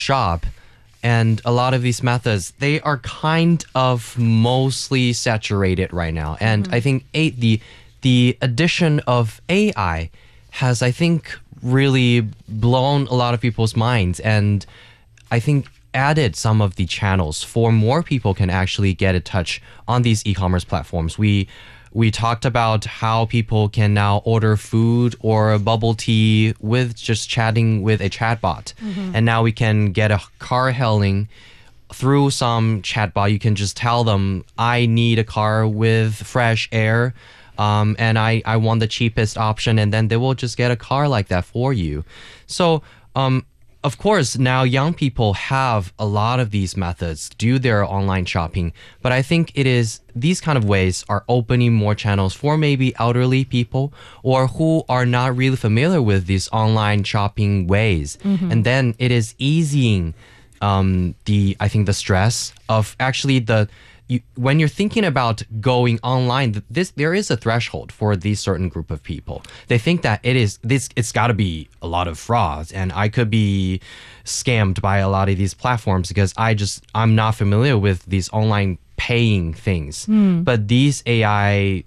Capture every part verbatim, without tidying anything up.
shop. And a lot of these methods, they are kind of mostly saturated right now. And mm-hmm. I think a, the the addition of A I has, I think, really blown a lot of people's minds. And I think added some of the channels for more people can actually get in touch on these e-commerce platforms. We we talked about how people can now order food or a bubble tea with just chatting with a chatbot. Mm-hmm. And now we can get a car hailing through some chatbot. You can just tell them, I need a car with fresh air. Um, and I, I want the cheapest option, and then they will just get a car like that for you. So, um, of course, now young people have a lot of these methods, do their online shopping, but I think it is these kind of ways are opening more channels for maybe elderly people or who are not really familiar with these online shopping ways. Mm-hmm. And then it is easing um, the, I think, the stress of actually the You, when you're thinking about going online, this there is a threshold for these certain group of people. They think that it is this it's got to be a lot of frauds, and I could be scammed by a lot of these platforms because I just I'm not familiar with these online paying things. Mm. But these A I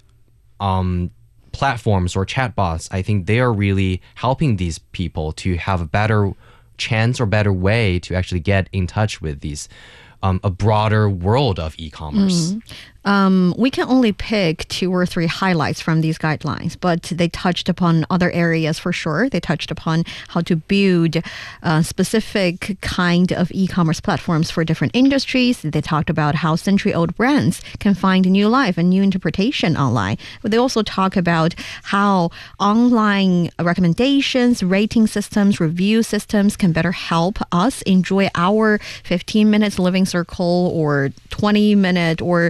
um, platforms or chatbots, I think they are really helping these people to have a better chance or better way to actually get in touch with these. Um, a broader world of e-commerce. Mm. Um, we can only pick two or three highlights from these guidelines, but they touched upon other areas for sure. They touched upon how to build uh, specific kind of e-commerce platforms for different industries. They talked about how century-old brands can find new life and new interpretation online. But they also talk about how online recommendations, rating systems, review systems can better help us enjoy our fifteen minutes living circle or twenty minute or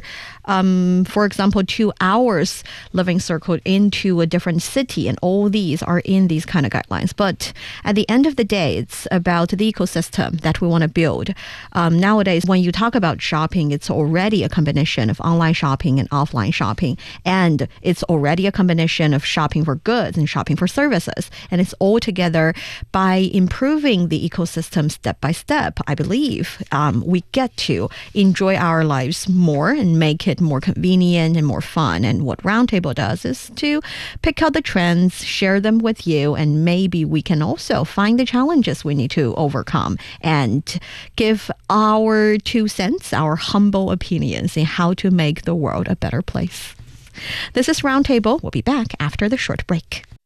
Um, for example, two hours living circle into a different city, and all these are in these kind of guidelines. But at the end of the day, it's about the ecosystem that we want to build. Um, nowadays, when you talk about shopping, it's already a combination of online shopping and offline shopping, and it's already a combination of shopping for goods and shopping for services, and it's all together. By improving the ecosystem step by step, I believe um, we get to enjoy our lives more and make it more convenient and more fun. And what Roundtable does is to pick out the trends, share them with you, and maybe we can also find the challenges we need to overcome and give our two cents, our humble opinions in how to make the world a better place. This is Roundtable. We'll be back after the short break.